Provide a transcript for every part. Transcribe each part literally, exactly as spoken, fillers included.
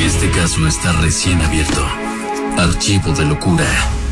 Este caso está recién abierto. Archivo de locura.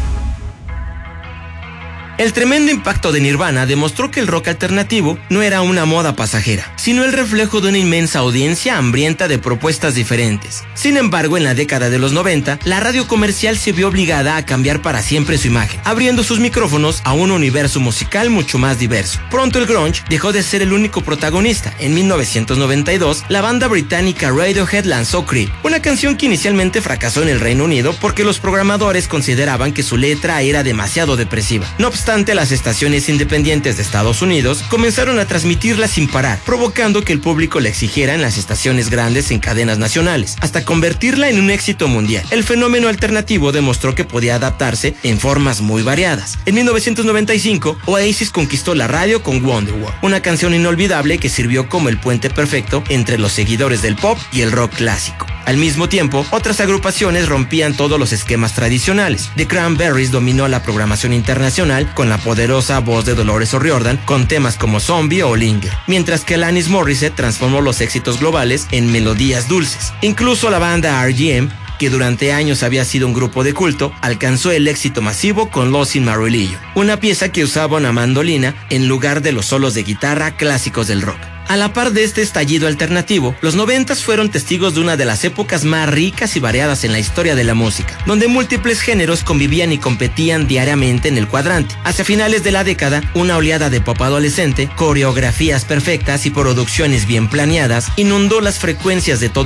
El tremendo impacto de Nirvana demostró que el rock alternativo no era una moda pasajera, sino el reflejo de una inmensa audiencia hambrienta de propuestas diferentes. Sin embargo, en la década de los noventa, la radio comercial se vio obligada a cambiar para siempre su imagen, abriendo sus micrófonos a un universo musical mucho más diverso. Pronto el grunge dejó de ser el único protagonista. En mil novecientos noventa y dos, la banda británica Radiohead lanzó Creep, una canción que inicialmente fracasó en el Reino Unido porque los programadores consideraban que su letra era demasiado depresiva. No obstante, las estaciones independientes de Estados Unidos comenzaron a transmitirla sin parar, provocando que el público la exigiera en las estaciones grandes en cadenas nacionales, hasta convertirla en un éxito mundial. El fenómeno alternativo demostró que podía adaptarse en formas muy variadas. En mil novecientos noventa y cinco, Oasis conquistó la radio con Wonderwall, una canción inolvidable que sirvió como el puente perfecto entre los seguidores del pop y el rock clásico. Al mismo tiempo, otras agrupaciones rompían todos los esquemas tradicionales. The Cranberries dominó la programación internacional con la poderosa voz de Dolores O'Riordan con temas como Zombie o Linger, mientras que Alanis Morissette transformó los éxitos globales en melodías dulces. Incluso la banda R E M, que durante años había sido un grupo de culto, alcanzó el éxito masivo con Lost in My Religion, una pieza que usaba una mandolina en lugar de los solos de guitarra clásicos del rock. A la par de este estallido alternativo, los noventas fueron testigos de una de las épocas más ricas y variadas en la historia de la música, donde múltiples géneros convivían y competían diariamente en el cuadrante. Hacia finales de la década, una oleada de pop adolescente, coreografías perfectas y producciones bien planeadas inundó las frecuencias de todo